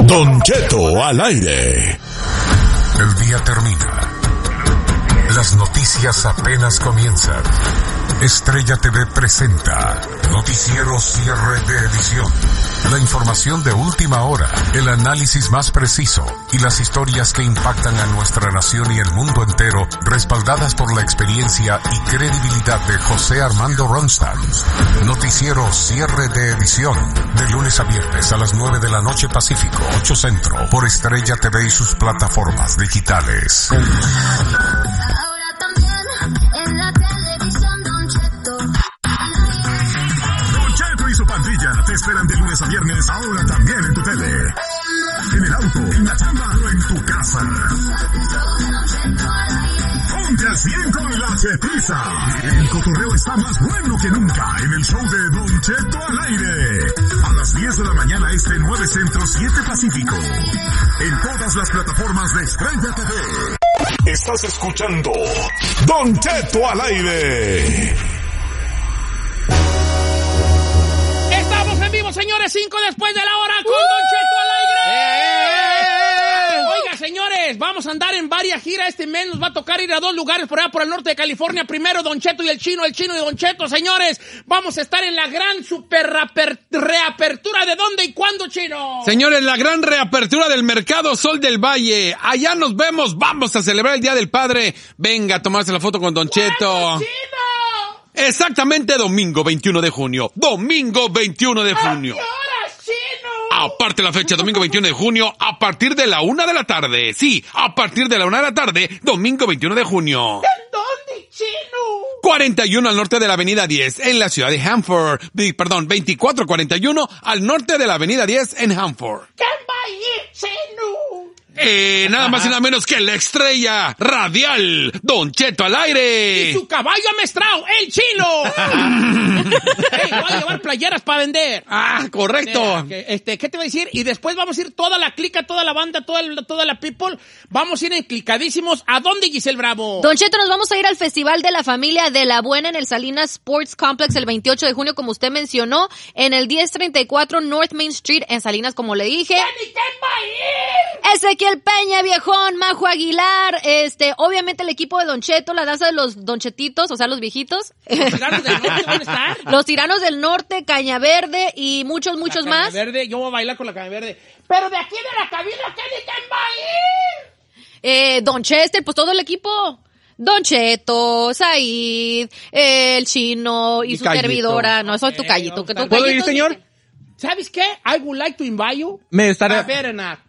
Don Cheto al aire. El día termina. Las noticias apenas comienzan. Estrella TV presenta Noticiero Cierre de Edición. La información de última hora, el análisis más preciso y las historias que impactan a nuestra nación y el mundo entero, respaldadas por la experiencia y credibilidad de José Armando Ronstadt. Noticiero Cierre de Edición, de lunes a viernes a las 9 de la noche Pacífico, 8 Centro, por Estrella TV y sus plataformas digitales. En la televisión, Don Cheto. Don Cheto y su pandilla te esperan de lunes a viernes, ahora también en tu tele. En el auto, en la chamba o en tu casa. Ponte al 100 con la chetiza. El cotorreo está más bueno que nunca en el show de Don Cheto al aire. A las 10 de la mañana 9 Centro, 7 Pacífico. En todas las plataformas de Estrella TV. Estás escuchando Don Cheto al aire. Estamos en vivo, señores, 5 después de la hora con Don Cheto al aire. Oiga, señores, vamos a andar en varias giras este mes. Nos va a tocar ir a 2 lugares por allá por el norte de California. Primero Don Cheto y el Chino y Don Cheto, señores. Vamos a estar en la gran super reapertura. ¿De dónde y cuándo, Chino? Señores, la gran reapertura del Mercado Sol del Valle. Allá nos vemos. Vamos a celebrar el Día del Padre. Venga a tomarse la foto con Don Cheto. Chino? Exactamente domingo 21 de junio. Domingo 21 de junio. ¿A qué horas, Chino? Aparte la fecha, domingo 21 de junio, a partir de la 1 de la tarde. Sí, a partir de la 1 de la tarde, domingo 21 de junio. ¿En dónde, Chino? 41 al norte de la avenida 10, en la ciudad de Hanford. 2441 al norte de la avenida 10 en Hanford. ¿Quién va a ir, Chino? Nada más y nada menos que la estrella radial, Don Cheto al aire. Y su caballo amestrado, el Chino. Hey, voy a llevar playeras para vender. Ah, correcto. ¿Qué te voy a decir? Y después vamos a ir toda la clica, toda la banda, toda la people. Vamos a ir enclicadísimos. ¿A dónde, Giselle Bravo? Don Cheto, nos vamos a ir al Festival de la Familia de la Buena en el Salinas Sports Complex el 28 de junio, como usted mencionó, en el 1034 North Main Street en Salinas, como le dije. ¿Quién va a ir? Ezequiel Peña, viejón, Majo Aguilar, obviamente el equipo de Don Cheto, la danza de los Don Chetitos, o sea, los viejitos. ¿Los Tiranos del Norte van a estar? Los Tiranos del Norte, Caña Verde y muchos más. Caña Verde, yo voy a bailar con la Caña Verde. Pero de aquí de la cabina, ¿quién va a ir? Don Chester, pues todo el equipo. Don Cheto, Said, el Chino y su Callito. Servidora. No, soy tu Callito. ¿Puedo ir, señor? ¿Sabes qué? I would like to invite you. Me estará... A ver, Ana.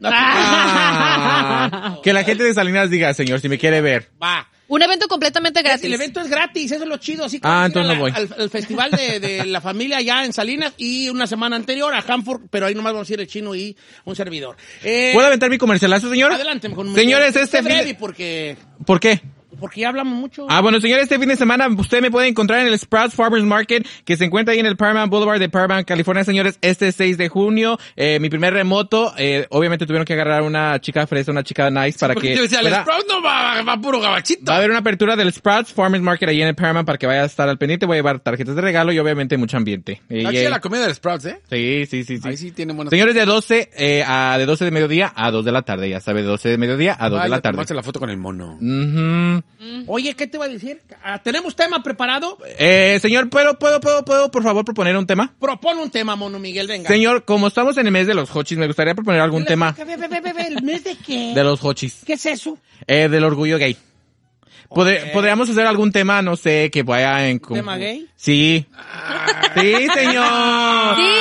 que la gente de Salinas diga, señor, si me quiere ver. Va. Un evento completamente gratis. El evento es gratis, eso es lo chido. Así como entonces no voy. Al festival de la familia allá en Salinas y una semana anterior a Hanford, pero ahí nomás vamos a ir el Chino y un servidor. ¿Puedo aventar mi comercialazo, señor? Adelante, mejor. Señores, Porque ¿Por qué? Porque ya hablamos mucho. Bueno, señores, este fin de semana usted me puede encontrar en el Sprouts Farmers Market, que se encuentra ahí en el Paramount Boulevard de Paramount, California, señores, este 6 de junio. Mi primer remoto, obviamente tuvieron que agarrar una chica fresa, una chica nice para que... Yo decía, el Sprout no va puro gabachito. Va a haber una apertura del Sprouts Farmers Market ahí en el Paramount para que vaya a estar al pendiente. Voy a llevar tarjetas de regalo y obviamente mucho ambiente. Está chida la comida del Sprouts, ¿eh? Sí. Ahí sí tiene buenas... Señores, de 12 de mediodía a 2 de la tarde, ya sabe, de 12 de mediodía a 2 de la tarde. Tomarse la foto con el mono. Oye, ¿qué te iba a decir? ¿Tenemos tema preparado? Señor, ¿puedo por favor proponer un tema? Propone un tema, mono Miguel, venga. Señor, como estamos en el mes de los hochis, me gustaría proponer algún tema. ¿El mes de qué? De los hochis. ¿Qué es eso? Del orgullo gay. ¿Podríamos hacer algún tema, no sé, que vaya en... ¿Tema gay? Sí. Sí, señor. Sí,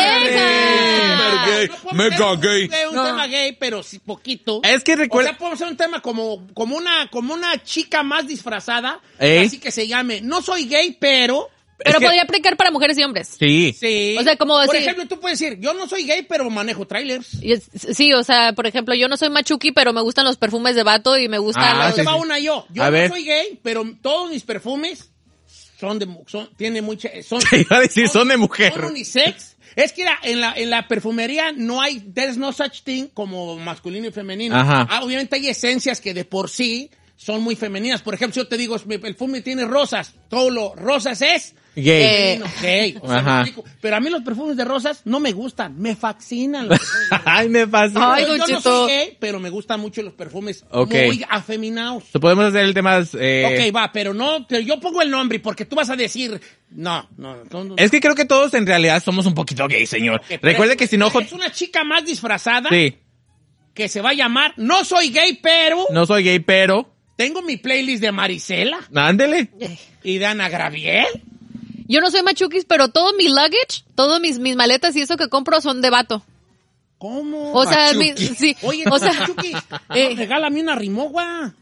Mega gay. Un tema gay, pero sí poquito. Es que recuerda... O sea, podemos hacer un tema como una chica más disfrazada. ¿Eh? Así que se llame, no soy gay, pero... Pero podría aplicar para mujeres y hombres. Sí. Sí. O sea, como por decir... ejemplo, tú puedes decir, yo no soy gay, pero manejo trailers. Sí, o sea, por ejemplo, yo no soy machuki, pero me gustan los perfumes de vato y me gustan los... Se va una yo. Yo A no ver. soy gay, pero todos mis perfumes tienen mucha... Iba a decir, son de mujer. Son unisex. Es que en la perfumería no hay, there's no such thing como masculino y femenino. Ajá. Obviamente hay esencias que de por sí son muy femeninas. Por ejemplo, si yo te digo, el perfume tiene rosas, todo lo rosas es... Gay. Gay. O sea, Ajá. me explico. Pero a mí los perfumes de rosas no me gustan, me fascinan. Ay, me fascina. Ay, Yo Don no Cheto. soy gay, pero me gustan mucho los perfumes Ok. muy afeminados. Podemos hacer el tema... Ok, va, pero yo pongo el nombre porque tú vas a decir, no. Es que creo que todos en realidad somos un poquito gay, señor. Recuerde que sin ojo... Es una chica más disfrazada Sí, que se va a llamar No soy gay, pero no soy gay, pero... tengo mi playlist de Marisela Ándele. y de Ana Graviel. Yo no soy machuquis, pero todo mi luggage, todos mis maletas y eso que compro son de vato. ¿Cómo? O sea, Machuquis. sí. Oye, o sea, Chucky, eh. regálame una rimogua.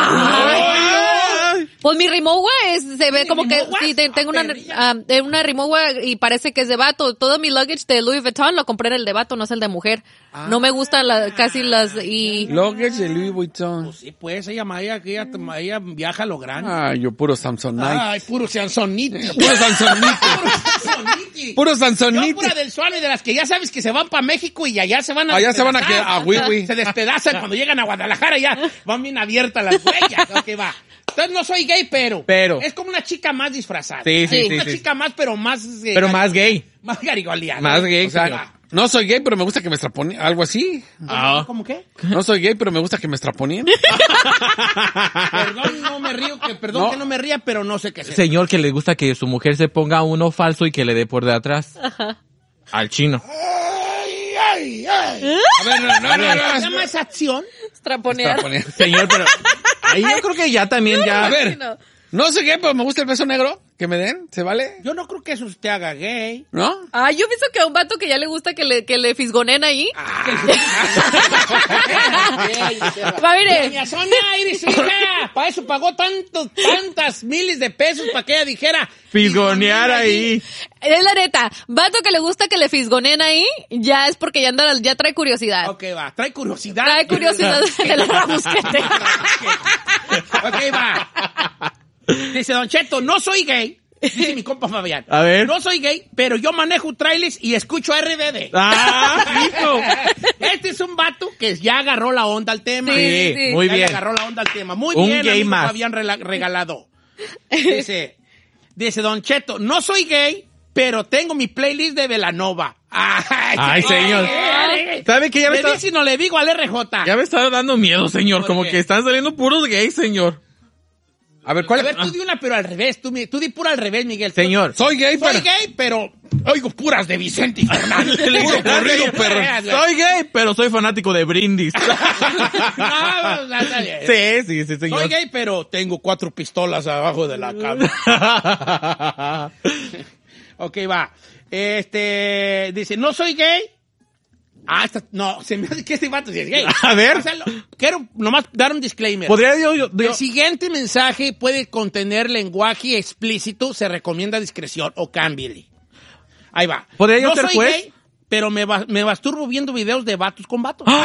Pues mi Rimowa se ve ¿Tiene como que Rimowa? sí, tengo Ah, una Rimowa y parece que es de vato. Todo mi luggage de Louis Vuitton lo compré en el de vato, no es el de mujer. No me gustan casi las y Luggage de Louis Vuitton. Pues sí, pues ella viaja a lo grande. Ah, yo puro Samsonite. Ay, puro Sansonite. Puro Samsonite. Sansonite. Puro Yo Sansonite. pura del Suárez, de las que ya sabes que se van para México y allá se van a Allá se van a despedazar. quedar a Wiwi. Se despedazan cuando llegan a Guadalajara, ya van bien abiertas las huellas. Ok, va. Entonces no soy gay, pero es como una chica más disfrazada. Sí. Una chica más, pero más... Pero más gay. Más garigoliana. Más gay, O sea, señor. no soy gay, pero me gusta que me estraponeen. Algo así. ¿Cómo qué? No soy gay, pero me gusta que me estraponeen. Perdón, no me río, que no me ría, pero no sé qué es. Señor que le gusta que su mujer se ponga uno falso y que le dé por de atrás. Al chino. Ay. A ver, no. ¿Se llama esa acción? traponear. Estraponeen. Señor, pero ahí yo creo que ya también ya... A ver, no soy gay, pero me gusta el beso negro. Que me den, ¿se vale? Yo no creo que eso te haga gay. ¿No? Ah, yo pienso que a un vato que ya le gusta que le fisgonen ahí. Va, mire. Doña Sonia Iris, hija, para eso pagó tantas miles de pesos para que ella dijera... Fisgonear ahí. Es la neta, vato que le gusta que le fisgonen ahí, ya es porque ya trae curiosidad. Ok, va, trae curiosidad. Trae curiosidad de la rabusquete. Ok, va. Dice Don Cheto, no soy gay. Dice mi compa Fabián. A ver. No soy gay, pero yo manejo trailers y escucho RBD. ¡Ah, hijo! Este es un vato que ya agarró la onda al tema. Sí, sí. muy Ya le bien. agarró la onda al tema. Muy Un bien, gay amigo más. Fabián regalado. Dice Don Cheto, no soy gay, pero tengo mi playlist de Belanova. Ay, señor. ¿Sabe qué? Ya me Le está, dice y no le digo al RJ. ya me está dando miedo, señor. ¿Por Como qué? que están saliendo puros gays, señor. A ver, ¿cuál A ver, tú di una, pero al revés. Tú di pura al revés, Miguel. Señor. Soy gay, Soy gay, pero oigo puras de Vicente y Fernández. Puro corrido, perro. Soy gay, pero soy fanático de Brindis. No, está bien. Sí, señor. Soy gay, pero tengo 4 pistolas abajo de la cama. Ok, va. Dice, no soy gay. No, se me hace que este vato sí es gay. A ver. O sea, quiero nomás dar un disclaimer. Podría yo El siguiente mensaje puede contener lenguaje explícito, se recomienda discreción o cámbiale. Ahí va. ¿Podría yo no ser soy juez? gay, pero me masturbo viendo videos de vatos con vatos. No.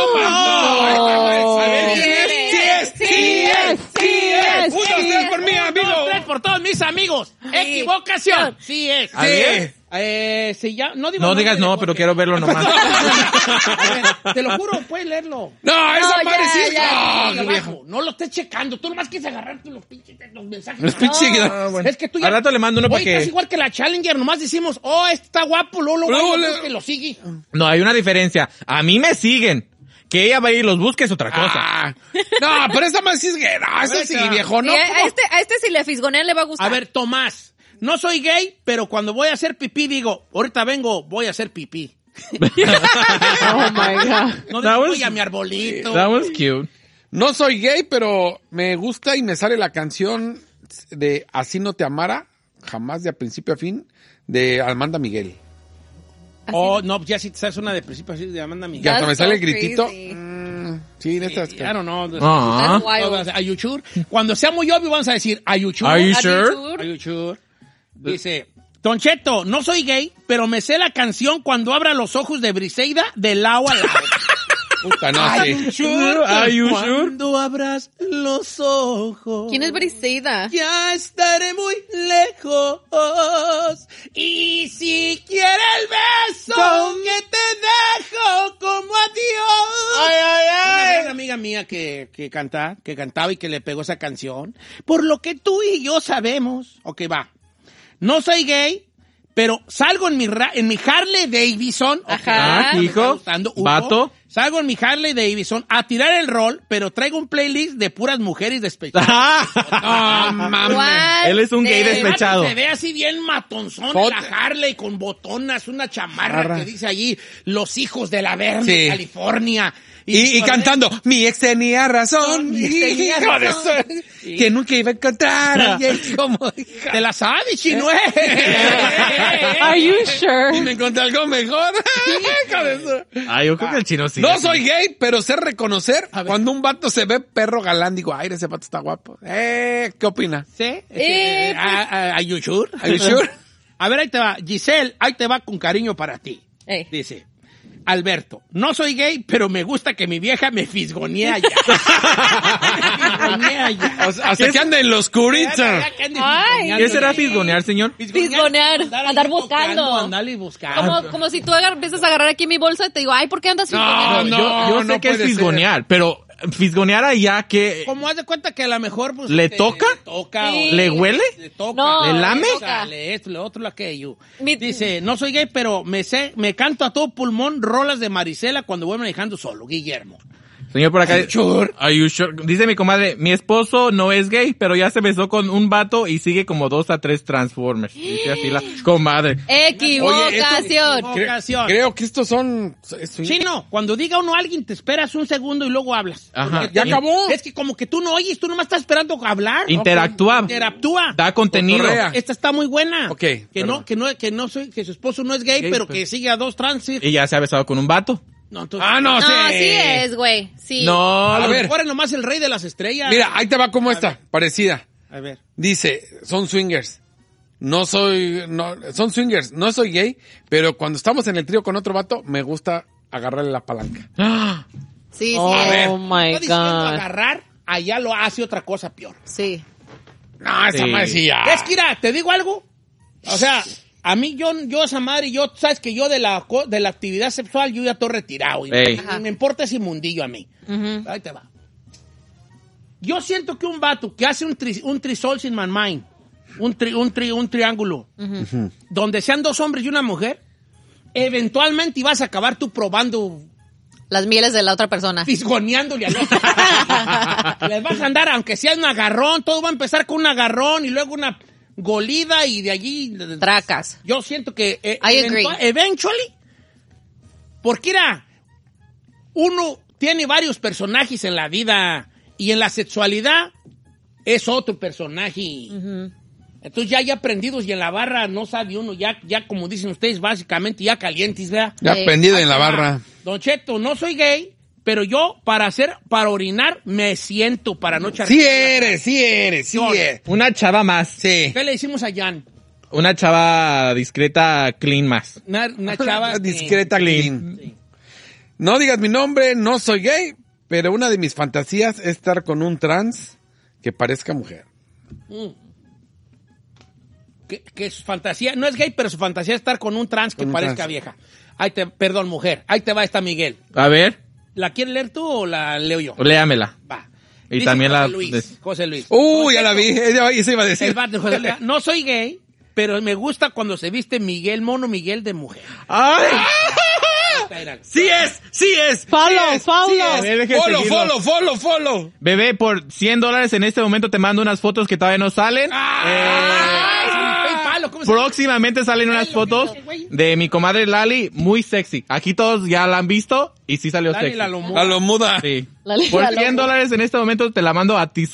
A ver, ¿quién es? Sí es. 1, 3 por mí, amigo. 2, 3 por todos mis amigos. Equivocación. Sí es. A ver. Se llama, no digo No nombre digas de no, Jorge. pero quiero verlo nomás. A ver, te lo juro, puedes leerlo. No, esa ya, madre sí es. ya, Ah, Ahí qué abajo. viejo. No lo estés checando. Tú nomás quieres agarrarte los pinches los mensajes. Los pinches. Es que tú ya... Al rato le mando uno para Oye, estás que... igual que la Challenger. Nomás decimos, este está guapo, Lolo. Luego Vaya, le- que lo sigue. No, hay una diferencia. A mí me siguen. Que ella vaya y los busque es otra cosa. Ah, no, pero esa más sí es gay. No, esa sí, viejo. No, Y a este si le fisgonean le va a gustar. A ver, Tomás. No soy gay, pero cuando voy a hacer pipí digo, ahorita vengo, voy a hacer pipí. Oh my God. No That digo, was- voy a mi arbolito. That was cute. No soy gay, pero me gusta y me sale la canción de Así no te amara, jamás de a principio a fin, de Amanda Miguel. Oh, no, ya si te sabes una de principio así de Amanda Que Miguel. hasta me That's sale el so gritito. crazy. Sí, de estas. I don't know. Ah. That's wild. Are you sure? Cuando sea muy obvio vamos a decir, are you sure? Are you Are sure? you Are you sure? Dice, Don Cheto, no soy gay, pero me sé la canción Cuando abra los ojos de Briseida de lado a lado. Puta, no, Are sí. you sure? Are you sure? Cuando abras los ojos. ¿Quién es Briseida? Ya estaré muy lejos. Y si quiere el beso que te dejo como adiós. Ay, ay, ay. Una amiga mía que cantaba y que le pegó esa canción. Por lo que tú y yo sabemos. Ok, va. No soy gay, pero salgo en mi Harley Davidson. Ajá. Okay, Hijo, gustando, vato. Salgo en mi Harley Davidson a tirar el rol, pero traigo un playlist de puras mujeres despechadas. Ah, No, mames. What? Él es un gay de- despechado. Se ve así bien matonzón Foto. en la Harley con botonas, una chamarra que dice allí los hijos de la Verne, Sí. California. Y cantando, mi ex tenía razón, Mi ex tenía hijo de razón. su- Sí. que nunca iba a encontrar a alguien como... Te la sabes, chino. Are you sure? Y me encontré algo mejor. Hijo de su- Ay, yo creo que el chino sí. No soy gay, pero sé reconocer A ver. cuando un vato se ve perro galán. Digo, ay, ese vato está guapo. ¿Qué opina? ¿Sí? pues- ¿Are you sure? Are you sure? A ver, ahí te va. Giselle, ahí te va con cariño para ti. Ey. Dice, Alberto, no soy gay, pero me gusta que mi vieja me fisgonea ya. Me fisgonea ya. O sea, que anda en lo oscurito. Ay. ¿Qué será fisgonear, señor? Fisgonear, andar buscando. Andarle buscando. Como si tú empiezas a agarrar aquí mi bolsa y te digo, ay, ¿por qué andas fisgoneando? Yo sé que es puede fisgonear, pero fisgonear allá que... Como haz de cuenta que a lo mejor pues, ¿Le toca? Le toca. Sí. ¿Le huele? Le toca. No, ¿Le lame? Le esto, le otro, lo aquello. Mi- Dice, no soy gay, pero me canto a todo pulmón rolas de Marisela cuando voy manejando solo, Guillermo. Señor, por acá. Are you sure? Are you sure? Dice mi comadre, mi esposo no es gay, pero ya se besó con un vato y sigue como 2 a 3 Transformers. Dice así la comadre. Equivocación. Ocasión. Creo que estos son... Sí, no, cuando diga uno a alguien, te esperas un segundo y luego hablas. Ajá. Porque Ya acabó. Es que como que tú no oyes, tú nomás estás esperando hablar. Interactúa. Interactúa. Da contenido. Cotorrea. Esta está muy buena. Ok, Que perdón. que su esposo no es gay, Gay, pero pero- que sigue a 2 trans. Sí. Y ya se ha besado con un vato. No, entonces, No, No, sí es, güey. Sí. No. a lo ver. mejor es nomás el rey de las estrellas. Mira, ahí te va como esta, parecida. A ver. Dice, son swingers. Son swingers. No soy gay, pero cuando estamos en el trío con otro vato, me gusta agarrarle la palanca. Sí, sí. A ver, Oh my estoy diciendo God. agarrar, allá lo hace otra cosa peor. Sí. No, esa Sí. madre sí ya. Es que, mira, te digo algo. O sea, a mí, yo esa madre, tú sabes que yo de la actividad sexual, yo ya estoy retirado. Y Ey. me importa ese mundillo a mí. Ujú. Ahí te va. Yo siento que un vato que hace un trisol sin man mind, un triángulo, donde sean 2 hombres y una mujer, eventualmente ibas a acabar tú probando, Las mieles de la otra persona. fisgoneándole al otro. Les vas a andar, aunque sea un agarrón, todo va a empezar con un agarrón y luego una golida y de allí... Tracas. Yo siento que I agree. eventually, porque era, uno tiene varios personajes en la vida y en la sexualidad es otro personaje. Entonces ya aprendidos y en la barra no sabe uno, ya como dicen ustedes, básicamente ya calientes, ¿verdad? Ya Sí. prendido en la Ahí te va. barra. Don Cheto, no soy gay, pero yo para orinar me siento para no echar. Sí eres. Una chava más. Sí. ¿Qué le decimos a Jan? Una chava discreta, clean más. Una chava Discreta, clean. Sí. No digas mi nombre, no soy gay, pero una de mis fantasías es estar con un trans que parezca mujer. Que su fantasía, no es gay, pero su fantasía es estar con un trans que Con un parezca trans. vieja. Perdón, mujer. Ahí te va esta Miguel. A ver, ¿La quieres leer tú o la leo yo? léamela. Va. Y Dice también José la... Luis. José Luis. Ya la vi, eso iba a El decir. vato de José Luis. No soy gay, pero me gusta cuando se viste Mono Miguel de mujer. ¡Ay! Sí es. Follow, follow. A ver, deje seguirlo. Follow. Bebé, por $100 en este momento te mando unas fotos que todavía no salen. ¿Cómo se llama? Próximamente salen unas fotos de mi comadre Lali, muy sexy. Aquí todos ya la han visto y sí salió Lali sexy. la Lomuda. A lo muda. Sí. Lali Por la Lomuda. $100 en este momento te la mando a ti